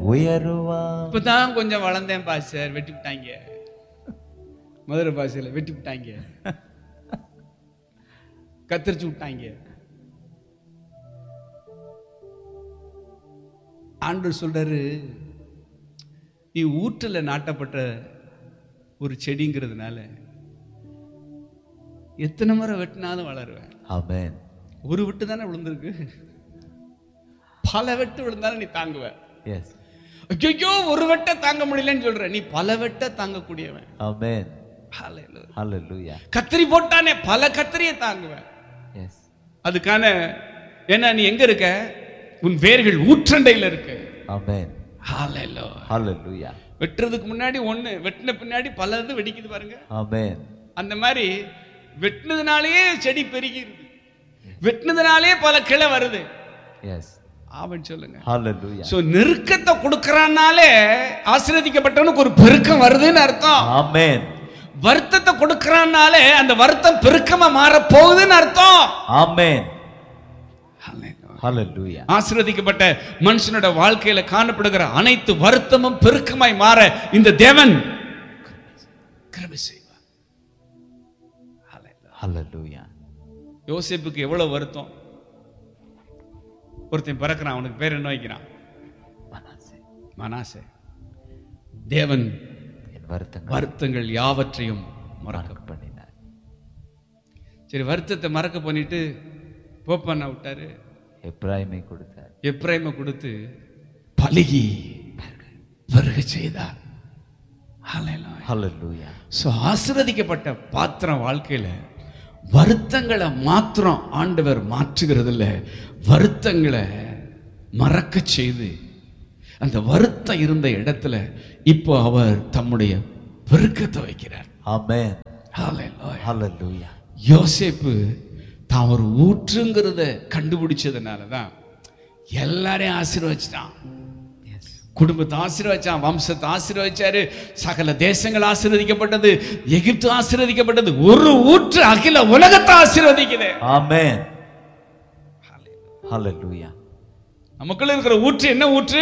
உயருவான். இப்பதான் கொஞ்சம் வளர்ந்தேன் பாஸ்டர், வெட்டி விட்டாங்க. மதுரை பாஷையில வெட்டி விட்டாங்க, கத்தரிச்சு விட்டாங்க. ஆண்டவர் சொல்றாரு, நீ ஊற்றுல நாட்டப்பட்ட ஒரு செடிங்கிறதுனால எத்தனை முறை வெட்டினாலும் வளருவேன். ஆமென். ஒரு வெட்டு தானே விழுந்திருக்கு, பல வெட்டு விழுந்தாலும் நீ தாங்குவ. எஸ். ஐயோ ஒரு வெட்ட தாங்க முடியலன்னு சொல்ற, நீ பல வெட்ட தாங்கக்கூடியவன். ஆமென். ஹல்லேலூயா. ஹல்லேலூயா. கத்திரி போட்டானே பல கத்திரியை தாங்குவேன். எஸ். அதுக்கான ஏன்னா நீ எங்க இருக்க, உன் வேர்கள் ஊற்றண்டையில இருக்கு. ஆமென். ஹல்லேலூயா. ஹல்லேலூயா. வெட்டுறதுக்கு முன்னாடி ஒண்ணு, வெட்டின பின்னாடி பலது வெடிக்குது பாருங்க. ஆமென். அந்த மாதிரி வெட்டினதுனாலேயே செடி பெருகிருது, வெட்டினதுனாலே பல கிளை வருது. எஸ். ஆமென் சொல்லுங்க. ஹல்லேலூயா. சோ நெருக்கத்தை கொடுக்கறானாலே ஆசீர்வதிக்கப்பட்டவனுக்கு ஒரு பெருக்கம் வருதுன்னு அர்த்தம். ஆமென். வருத்தத்தை கொடுக்கறானாலே அந்த வருத்தம் பெருக்கமா மாற போகுதுன்னு அர்த்தம். ஆமென். ஹல்லேலூயா. ஆசீர்வதிக்கப்பட்ட மனுஷனோட வாழ்க்கையில காணப்படுகிற அனைத்து வருத்தமும் பெருக்கமாய் மாற இந்த தேவன் கிருபை செய்வார். ஹல்லேலூயா. யோசேப்புக்கு எவ்வளவு வருத்தம். ஒருத்தன் பிறக்கிறான், அவனுக்கு பேர் என்ன வைக்கிறான்? மனாசே. தேவன் வருத்தங்கள் யாவற்றையும் மறக்க பண்ணினார். சரி, வருத்தத்தை மறக்க பண்ணிட்டு போப்பண்ண விட்டாரு, எப்ராயிமை கொடுத்தார். எப்ராயிமை கொடுத்து பலுகி பெருக செய்தார். ஹல்லேலூயா. சோ ஆசீர்வதிக்கப்பட்ட பாத்திரம் வாழ்க்கையில வருத்தங்களை மாத்திரம் ஆண்டவர் மாற்றுகிறது இல்ல, வருத்தங்களை மறக்க செய்து அந்த வருத்தம் இருந்த இடத்துல இப்போ அவர் தம்முடைய பெருக்கத்தை வைக்கிறார். ஆமென். ஹல்லேலூயா. யோசேப்பு தான் ஒரு ஊற்றுங்கிறத கண்டுபிடிச்சதுனாலதான் எல்லாரையும் ஆசீர்வதிச்சான். குடும்பத்தை ஆசீர்வதிச்சான், வம்சத்தை ஆசீர்வதிச்சாரு, சகல தேசங்கள் ஆசீர்வதிக்கப்பட்டது, எகிப்து ஆசீர்வதிக்கப்பட்டது. ஒரு ஊற்று அகில உலகத்தை ஆசீர்வதிக்குது. ஆமென். ஹல்லேலூயா. நமக்குள்ள இருக்கிற ஊற்று என்ன ஊற்று?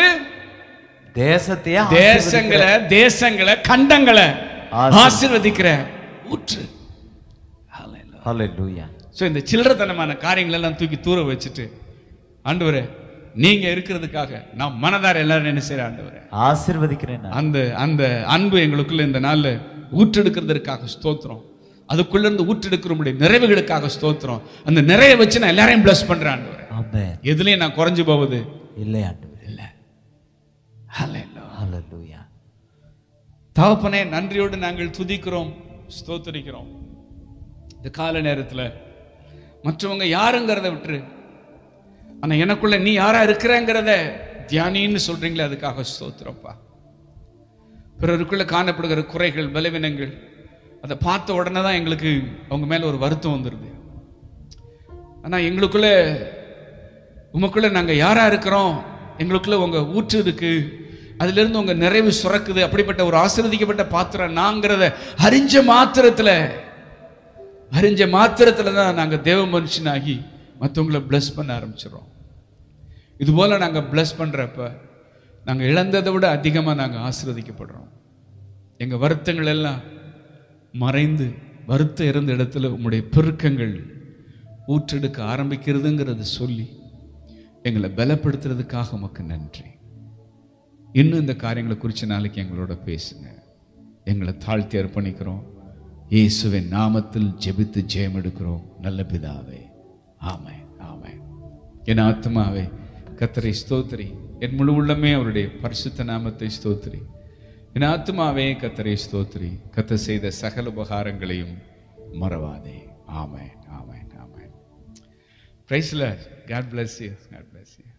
தேசங்களை கண்டங்களை ஆசீர்வதிக்கிற ஊற்று. ஹல்லேலூயா. சோ இந்த சில்லறத்தனமான காரியங்கள் எல்லாம் தூக்கி தூர வச்சுட்டு, ஆண்டவரே நீங்க இருக்கிறதுக்காக நான் மனதார எல்லாரும் என்ன செய்யற ஆண்டவரே ஆசீர்வதிக்கிறேன். அந்த அந்த அன்பு எங்களுக்குள்ள இந்த நாள்ல ஊற்றெடுக்கிறதுக்காக ஸ்தோத்திரம். அதுக்குள்ள இருந்து ஊற்றெடுக்கிற நிறைவுகளுக்காக ஸ்தோத்திரம். அந்த நிறைய வச்சு நான் எல்லாரையும் பிளஸ் பண்றேன் ஆண்டவரே. ஆமென். எதுலயும் நான் குறைஞ்சு போவது இல்லை ஆண்டவரே. இல்ல. ஹல்லேலூயா. தகப்பனே, நன்றியோடு நாங்கள் துதிக்கிறோம், ஸ்தோத்திரிக்கிறோம். இந்த கால நேரத்துல மற்றவங்க யாருங்கிறத விட்டுரு, ஆனா எனக்குள்ள நீ யாரா இருக்கிறங்கிறத தியானின்னு சொல்றீங்களே, அதுக்காக ஸ்தோத்திரப்பா. பிறருக்குள்ள காணப்படுகிற குறைகள், பலவீனங்கள், அதை பார்த்த உடனே தான் எங்களுக்கு அவங்க மேல ஒரு வருத்தம் வந்துருது. ஆனா எங்களுக்குள்ள உமக்குள்ள நாங்க யாரா இருக்கிறோம், எங்களுக்குள்ள உங்க ஊற்று இருக்கு, அதுல இருந்து உங்க நிறைவு சுரக்குது. அப்படிப்பட்ட ஒரு ஆசீர்வதிக்கப்பட்ட பாத்திரம் நாங்கிறத அறிஞ்ச மாத்திரத்துல தான் நாங்க தேவ மனுஷனாகி மற்றவங்களை பிளஸ் பண்ண ஆரம்பிச்சிடறோம். இது போல நாங்க பிளஸ் பண்றப்ப நாங்க இழந்ததை விட அதிகமா நாங்க ஆசீர்வதிக்கப்படுறோம். எங்க வருத்தங்கள் எல்லாம் மறைந்து, வருத்தம் இருந்த இடத்துல உங்களுடைய பெருக்கங்கள் ஊற்றெடுக்க ஆரம்பிக்கிறதுங்கிறது சொல்லி எங்களை பலப்படுத்துறதுக்காக உமக்கு நன்றி. இன்னும் இந்த காரியங்களை குறித்த நாளைக்கு எங்களோட பேசுங்க. எங்களை தாழ்த்தி அர்ப்பணிக்கிறோம். இயேசுவின் நாமத்தில் ஜெபித்து ஜெயம் எடுக்கிறோம் நல்ல பிதாவே. ஆமென், ஆமென். என் ஆத்மாவே கர்த்தரை ஸ்தோத்திரி, என் முழு உள்ளமே அவருடைய பரிசுத்த நாமத்தை ஸ்தோத்திரி. என் ஆத்மாவே கர்த்தரை ஸ்தோத்திரி, கர்த்தர் செய்த சகல உபகாரங்களையும் மறவாதே. ஆமென், ஆமென், ஆமென். Praise the Lord. God bless you. God bless you.